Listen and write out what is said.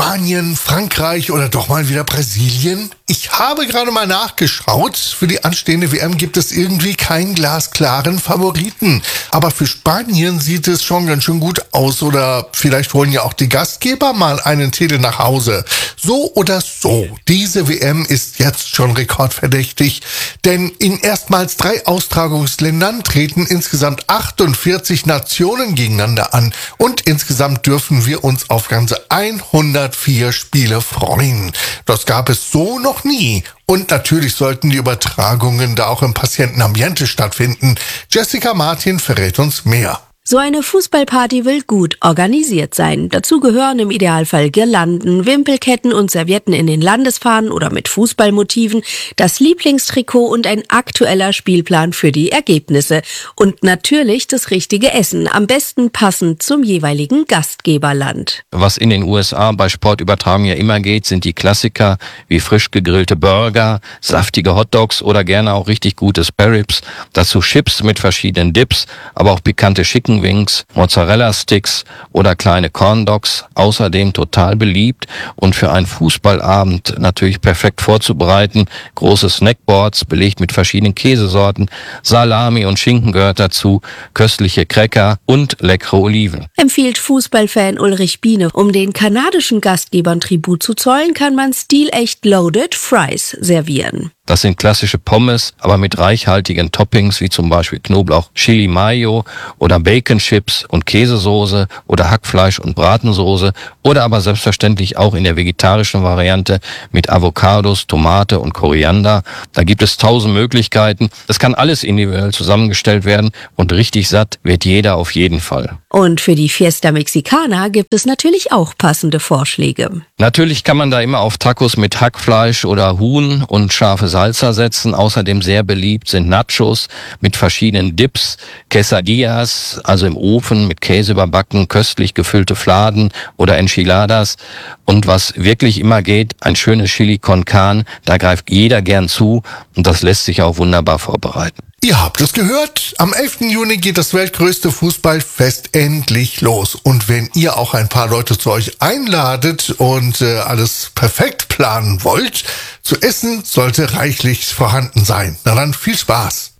Spanien, Frankreich oder doch mal wieder Brasilien? Ich habe gerade mal nachgeschaut. Für die anstehende WM gibt es irgendwie keinen glasklaren Favoriten. Aber für Spanien sieht es schon ganz schön gut aus. Oder vielleicht holen ja auch die Gastgeber mal einen Titel nach Hause. So oder so, diese WM ist jetzt schon rekordverdächtig. Denn in erstmals 3 Austragungsländern treten insgesamt 48 Nationen gegeneinander an. Und insgesamt dürfen wir uns auf ganze 104 Spiele freuen. Das gab es so noch nie. Und natürlich sollten die Übertragungen da auch im Patientenambiente stattfinden. Jessica Martin verrät uns mehr. So eine Fußballparty will gut organisiert sein. Dazu gehören im Idealfall Girlanden, Wimpelketten und Servietten in den Landesfahnen oder mit Fußballmotiven, das Lieblingstrikot und ein aktueller Spielplan für die Ergebnisse. Und natürlich das richtige Essen, am besten passend zum jeweiligen Gastgeberland. Was in den USA bei Sportübertragungen ja immer geht, sind die Klassiker wie frisch gegrillte Burger, saftige Hotdogs oder gerne auch richtig gute Sparrows. Dazu Chips mit verschiedenen Dips, aber auch pikante Chicken Wings, Mozzarella-Sticks oder kleine Corn Dogs, außerdem total beliebt und für einen Fußballabend natürlich perfekt vorzubereiten. Große Snackboards, belegt mit verschiedenen Käsesorten, Salami und Schinken gehört dazu, köstliche Cracker und leckere Oliven. Empfiehlt Fußballfan Ulrich Biene. Um den kanadischen Gastgebern Tribut zu zollen, kann man stilecht Loaded Fries servieren. Das sind klassische Pommes, aber mit reichhaltigen Toppings wie zum Beispiel Knoblauch, Chili Mayo oder Bacon Chips und Käsesoße oder Hackfleisch und Bratensoße oder aber selbstverständlich auch in der vegetarischen Variante mit Avocados, Tomate und Koriander. Da gibt es 1000 Möglichkeiten. Das kann alles individuell zusammengestellt werden und richtig satt wird jeder auf jeden Fall. Und für die Fiesta Mexicana gibt es natürlich auch passende Vorschläge. Natürlich kann man da immer auf Tacos mit Hackfleisch oder Huhn und scharfe Salsa setzen. Außerdem sehr beliebt sind Nachos mit verschiedenen Dips, Quesadillas, also im Ofen mit Käse überbacken, köstlich gefüllte Fladen oder Enchiladas. Und was wirklich immer geht, ein schönes Chili con Carne, da greift jeder gern zu und das lässt sich auch wunderbar vorbereiten. Ihr habt es gehört, am 11. Juni geht das weltgrößte Fußballfest endlich los. Und wenn ihr auch ein paar Leute zu euch einladet und alles perfekt planen wollt, zu essen sollte reichlich vorhanden sein. Na dann, viel Spaß!